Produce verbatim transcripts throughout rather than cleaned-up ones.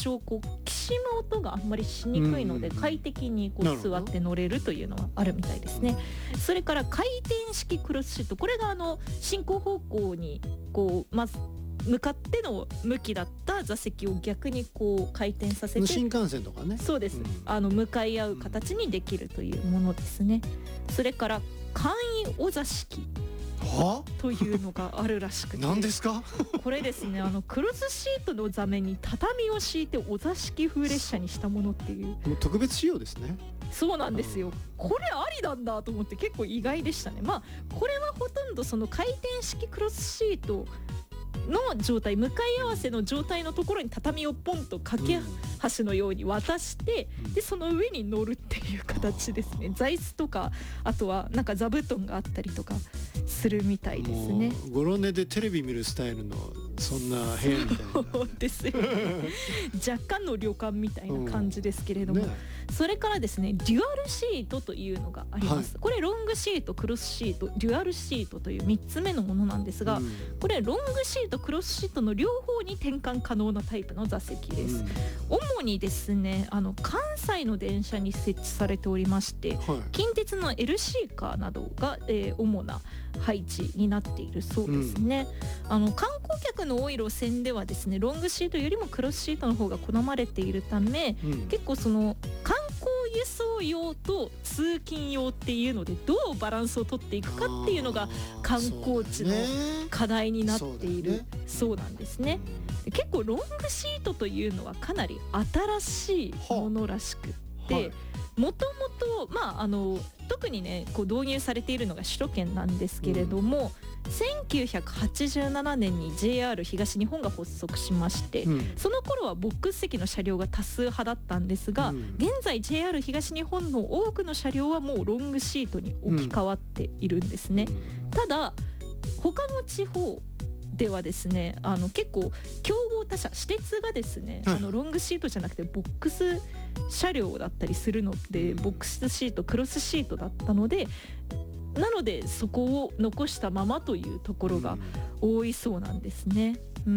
少こうきしむ音があんまりしにくいので、快適にこう座って乗れるというのはあるみたいですね。それから回転式クロスシート、これがあの進行方向にこうまず向かっての向きだった座席を逆にこう回転させて、 新幹線とかね、 そうです、うん、あの向かい合う形にできるというものですね。それから簡易お座敷というのがあるらしくて何ですかこれですね、あのクロスシートの座面に畳を敷いてお座敷風列車にしたものっていう、 もう特別仕様ですね。 そうなんですよ、うん、これありなんだと思って結構意外でしたね。まあこれはほとんどその回転式クロスシートの状態、向かい合わせの状態のところに畳をポンと架け橋のように渡して、うん、でその上に乗るっていう形ですね。座椅子とかあとはなんか座布団があったりとかするみたいですね。 ゴロ寝でテレビ見るスタイルのそんな部屋みたいなそうですよね若干の旅館みたいな感じですけれども、うんね、それからですねデュアルシートというのがあります、はい、これロングシート、クロスシート、デュアルシートというみっつめのものなんですが、うん、これロングシート、クロスシートの両方に転換可能なタイプの座席です、うん、主にですねあの関西の電車に設置されておりまして、はい、近鉄の エルシー カーなどが、えー、主な配置になっているそうですね、うん、あの観光客の多い路線ではですねロングシートよりもクロスシートの方が好まれているため、うん、結構その観光輸送用と通勤用っていうのでどうバランスを取っていくかっていうのが観光地の課題になっている そう,、ね、そうなんですね。結構ロングシートというのはかなり新しいものらしくって、はい、もともと、まあ、あの特にねこう導入されているのが首都圏なんですけれども、うん、せんきゅうひゃくはちじゅうななねんに ジェイアール 東日本が発足しまして、うん、その頃はボックス席の車両が多数派だったんですが、うん、現在 ジェイアール 東日本の多くの車両はもうロングシートに置き換わっているんですね、うん、ただ他の地方ではですねあの結構競合他社私鉄がですね、はい、あのロングシートじゃなくてボックス車両だったりするので、ボックスシート、クロスシートだったのでなのでそこを残したままというところが多いそうなんですね。うん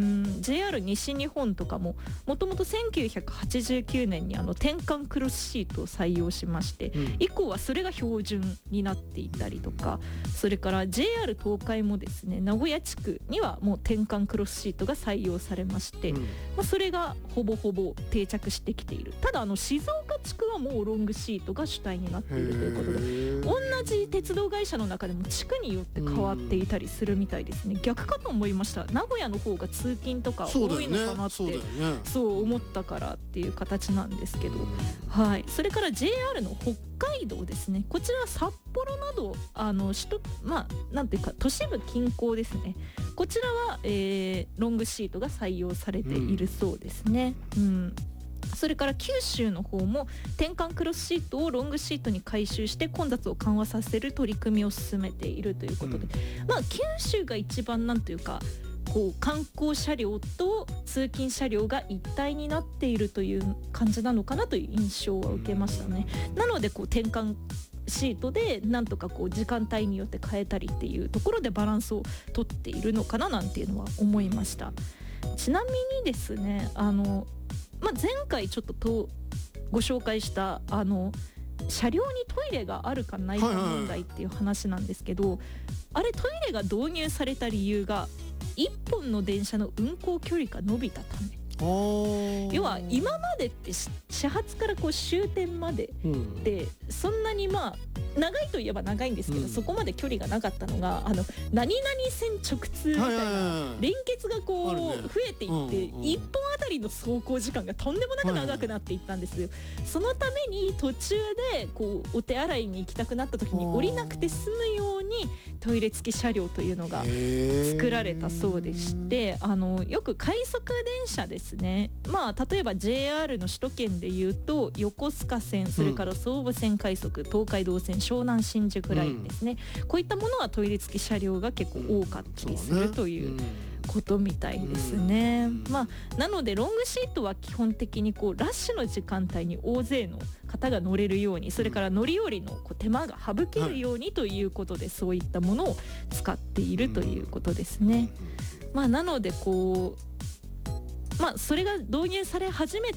ジェイアール 西日本とかももともとせんきゅうひゃくはちじゅうきゅうねんにあの転換クロスシートを採用しまして、うん、以降はそれが標準になっていたりとか、それから ジェイアール 東海もですね名古屋地区にはもう転換クロスシートが採用されまして、うんまあ、それがほぼほぼ定着してきている。ただあの静岡地区はもうロングシートが主体になっているということで、同じ鉄道会社の中でも地区によって変わっていたりするみたいですね。逆かと思いました。名古屋の方が通勤とか多いのかなって そうだよね、そうだよね、そう思ったからっていう形なんですけど、はい、それから ジェイアール の北海道ですね、こちらは札幌などあの首都、まあなんていうか都市部近郊ですね、こちらは、えー、ロングシートが採用されているそうですね、うんうんそれから九州の方も転換クロスシートをロングシートに改修して混雑を緩和させる取り組みを進めているということで、うん、まあ九州が一番なんというかこう観光車両と通勤車両が一体になっているという感じなのかなという印象は受けましたね。なのでこう転換シートでなんとかこう時間帯によって変えたりっていうところでバランスをとっているのかななんていうのは思いました。ちなみにですねあのまあ、前回ちょっととご紹介したあの車両にトイレがあるかないか問題っていう話なんですけど、はいはいはい、あれトイレが導入された理由がいっぽんの電車の運行距離が伸びたため、要は今までって始発からこう終点までで、うん、そんなにまあ長いといえば長いんですけど、うん、そこまで距離がなかったのがあの何々線直通みたいな連結がこう増えていって、いっぽんあたりの走行時間がとんでもなく長くなっていったんですよ。そのために途中でこうお手洗いに行きたくなった時に降りなくて済むようにトイレ付き車両というのが作られたそうでして、あのよく快速電車ですね、まあ例えば ジェイアール の首都圏でいうと横須賀線、それから総武線快速、東海道線、湘南新宿ラインですね、うん、こういったものはトイレ付き車両が結構多かったりするということみたいですね、うんうん、まあなのでロングシートは基本的にこうラッシュの時間帯に大勢の方が乗れるように、それから乗り降りのこう手間が省けるようにということで、そういったものを使っているということですね。まあなのでこうまあ、それが導入され始め